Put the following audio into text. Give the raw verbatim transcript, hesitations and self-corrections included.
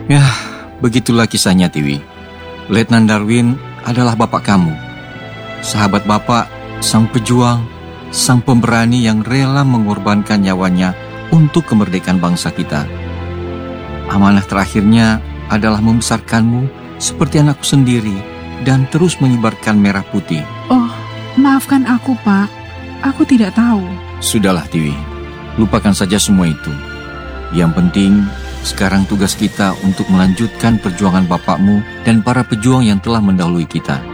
Ya, begitulah kisahnya, Tiwi. Letnan Darwin adalah bapak kamu. Sahabat bapak, sang pejuang, sang pemberani yang rela mengorbankan nyawanya untuk kemerdekaan bangsa kita. Amanah terakhirnya adalah membesarkanmu seperti anakku sendiri dan terus mengibarkan merah putih. Oh, maafkan aku, Pak. Aku tidak tahu. Sudahlah, Tiwi. Lupakan saja semua itu. Yang penting, sekarang tugas kita untuk melanjutkan perjuangan bapakmu dan para pejuang yang telah mendahului kita.